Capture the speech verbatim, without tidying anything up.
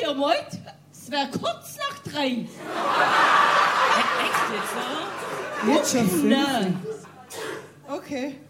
ihr wollt, es wäre kurz nach drei. Echt jetzt, oder? Jetzt schon fünf. Nein. Okay.